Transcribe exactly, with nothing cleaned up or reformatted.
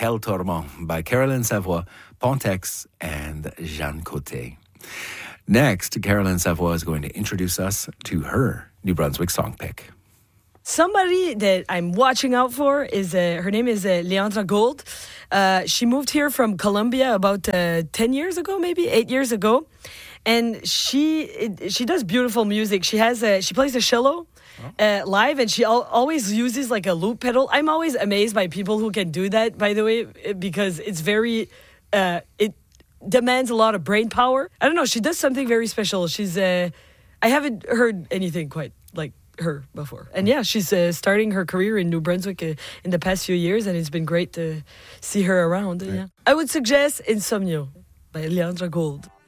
Quel Tourment by Caroline Savoie, Pontex, and Jeanne Côté. Next, Caroline Savoie is going to introduce us to her New Brunswick song pick. Somebody that I'm watching out for is, uh, her name is uh, Leandra Gold. Uh, she moved here from Colombia about uh, ten years ago, maybe eight years ago. And she it, she does beautiful music. She has a, she plays the cello uh, live, and she al- always uses like a loop pedal. I'm always amazed by people who can do that, by the way, because it's very, uh, it demands a lot of brain power. I don't know, she does something very special. She's, uh, I haven't heard anything quite like her before. And yeah, she's uh, starting her career in New Brunswick uh, in the past few years, and it's been great to see her around. Uh, yeah, I would suggest Insomnio by Leandra Gold.